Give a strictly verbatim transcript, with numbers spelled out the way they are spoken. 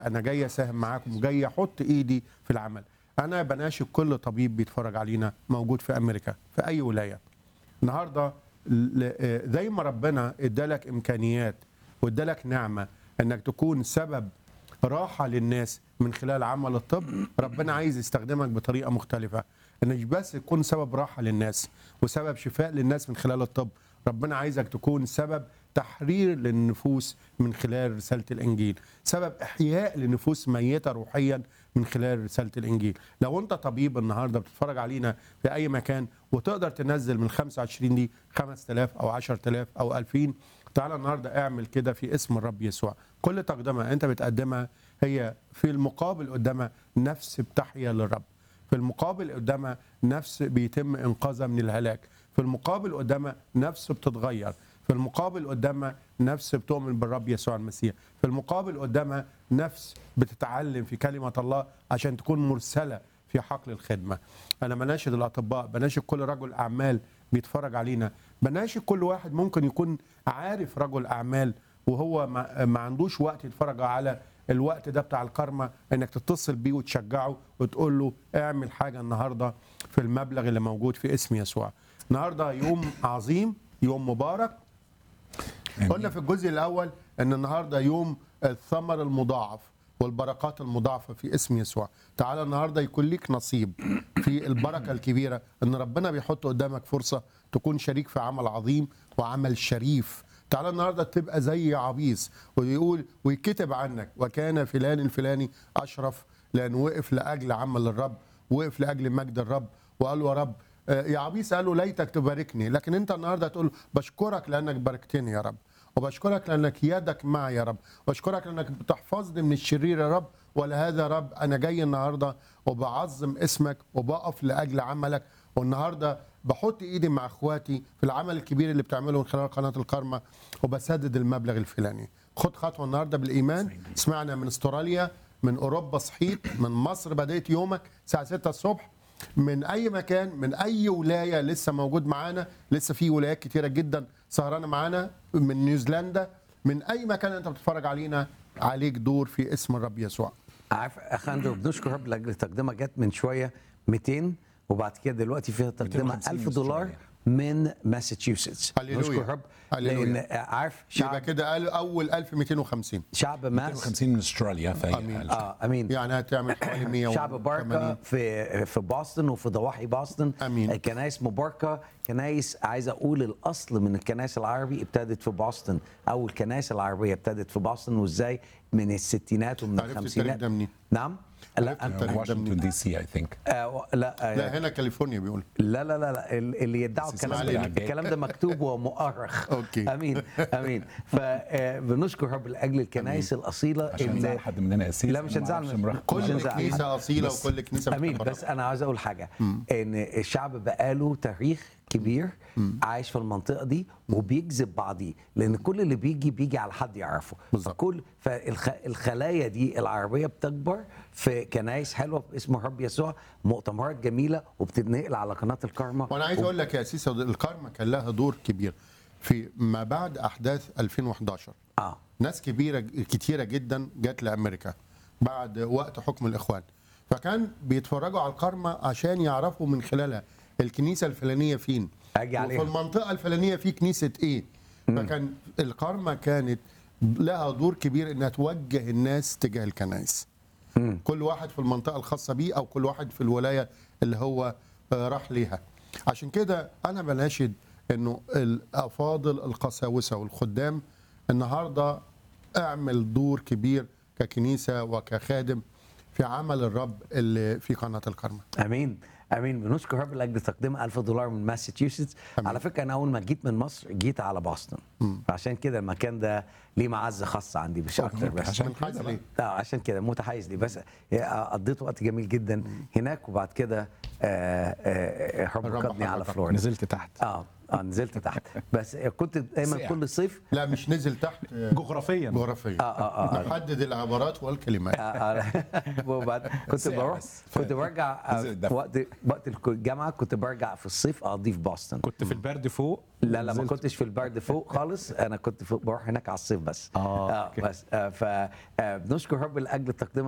انا جاي اساهم معاكم وجاي احط ايدي في العمل. انا بناشد كل طبيب بيتفرج علينا موجود في امريكا في اي ولايه النهارده، زي ما ربنا ادالك امكانيات وادالك نعمه انك تكون سبب راحه للناس من خلال عمل الطب، ربنا عايز يستخدمك بطريقه مختلفه، انك مش بس تكون سبب راحه للناس وسبب شفاء للناس من خلال الطب، ربنا عايزك تكون سبب تحرير للنفوس من خلال رسالة الإنجيل، سبب إحياء لنفوس ميتة روحيا من خلال رسالة الإنجيل. لو أنت طبيب النهاردة بتتفرج علينا في أي مكان وتقدر تنزل من خمسة وعشرين دي خمسة آلاف أو عشرة آلاف أو ألفين، تعالى النهاردة اعمل كده في اسم الرب يسوع. كل تقدمة أنت بتقدمها هي في المقابل قدامها نفس بتحيا للرب، في المقابل قدامها نفس بيتم إنقاذها من الهلاك، في المقابل قدامها نفس بتتغير، في المقابل قدامها نفس بتؤمن بالرب يسوع المسيح، في المقابل قدامها نفس بتتعلم في كلمة الله عشان تكون مرسلة في حقل الخدمة. أنا بناشد الأطباء، بناشد كل رجل أعمال بيتفرج علينا، بناشد كل واحد ممكن يكون عارف رجل أعمال وهو ما, ما عندوش وقت يتفرج على الوقت ده بتاع الكرمة، انك تتصل بيه وتشجعه وتقول له اعمل حاجة النهاردة في المبلغ اللي موجود في اسم يسوع. النهاردة يوم عظيم، يوم مبارك. قلنا في الجزء الأول أن النهاردة يوم الثمر المضاعف والبركات المضاعفة في اسم يسوع. تعالى النهاردة يكون ليك نصيب في البركة الكبيرة، أن ربنا بيحط قدامك فرصة تكون شريك في عمل عظيم وعمل شريف. تعالى النهاردة تبقى زي عبيس ويقول ويكتب عنك وكان فلان الفلاني أشرف لأن وقف لأجل عمل الرب، وقف لأجل مجد الرب، وقال له يا رب يا عبيس قال له ليتك تباركني، لكن انت النهارده تقول بشكرك لانك باركتني يا رب، وبشكرك لانك يدك معي يا رب، وبشكرك لانك بتحفظني من الشرير يا رب، ولهذا يا رب انا جاي النهارده وبعظم اسمك وبقف لاجل عملك، والنهارده بحط ايدي مع اخواتي في العمل الكبير اللي بتعمله من خلال قناه الكرمه وبسدد المبلغ الفلاني. خد خطوه النهارده بالايمان. سمعنا من استراليا، من اوروبا صحيت، من مصر بديت يومك الساعه ستة الصبح، من اي مكان، من اي ولايه لسه موجود معانا، لسه في ولايات كتيره جدا سهرانه معانا، من نيوزيلندا، من اي مكان انت بتتفرج علينا، عليك دور في اسم الرب يسوع. عارف اخ اندرو، بنشكر رب لاجل تقدمه جت من شويه مئتين وبعد كده دلوقتي فيها تقدمه ألف دولار من ماساتشوستس. نشكر رب لان عارف شعب يبقى كده قال اول ألف ومئتين وخمسين شعب ماس مئتين وخمسين من استراليا. امين اه امين. يعني هتعمل حوالي مية وثمانين. شعب بركه في في بoston وفي ضواحي بoston. امين. كنايس مباركه، كنايس عايز اقول الاصل من الكنائس العربي ابتدت في بoston، او الكنائس العربيه ابتدت في بoston، وازاي من الستينات ومن الخمسينات. نعم لا واشنطن دي سي اي ثينك. آه لا آه لا هنا كاليفورنيا بيقول. لا لا لا, لا اللي يدعوا الكلام ده الكلام ده مكتوب ومؤرخ. اوكي امين امين. فبنشكر رب لاجل الكنائس الاصيله عشان نزعل حد مننا اساسا. لا مش هنزعل، كل كنيسه اصيله وكل كنيسه امين. بس انا عايز اقول حاجه، ان الشعب بقاله تاريخ كبير عايش في المنطقه دي وبيجذب بعضيه، لان كل اللي بيجي بيجي على حد يعرفه. فكل فالخلايا دي العربيه بتكبر في كنايس حلوه باسم الرب يسوع، مؤتمرات جميله وبتتنقل على قناه الكرمه. وانا عايز و... اقول لك يا سيسا، الكرمه كان لها دور كبير في ما بعد احداث ألفين وإحداشر. اه ناس كبيره كتيره جدا جت لامريكا بعد وقت حكم الاخوان، فكان بيتفرجوا على الكرمه عشان يعرفوا من خلالها الكنيسه الفلانيه فين، اجي عليها، وفي المنطقه الفلانيه في كنيسه ايه. م. فكان الكرمه كانت لها دور كبير انها توجه الناس تجاه الكنائس، م. كل واحد في المنطقه الخاصه بيه او كل واحد في الولايه اللي هو راح ليها. عشان كده انا بناشد انه الافاضل القساوسه والخدام النهارده اعمل دور كبير ككنيسه وكخادم في عمل الرب اللي في قناه الكرمه. امين امين. بنشكر رب لاجل تقديم ألف دولار من ماساتشوستس. على فكره انا اول ما جيت من مصر جيت على بoston، عشان كده المكان ده ليه معزه خاصه عندي مش اكتر. بس عشان كده ليه؟ اه عشان كده متحيز لي، بس قضيت وقت جميل جدا هناك، وبعد كده رب قدني على فلوريدا. نزلت تحت. اه اه نزلت تحت، بس كنت دايما ساعة. كل صيف لا مش نزل تحت آه، جغرافيا. جغرافيا. آه، آه، آه. نحدد العبارات والكلمات. آه، آه، وبعد كنت ساعة بروح بس. كنت برجع آه، نزل الدفع. وقت وقت الجامعه كنت برجع في الصيف اقضي في بوسطن. كنت في البرد فوق. لا لا ما نزلت. كنتش في البرد فوق خالص، انا كنت فوق بروح هناك على الصيف بس. آه، أوكي. بس آه فبنشكر رب لاجل تقديم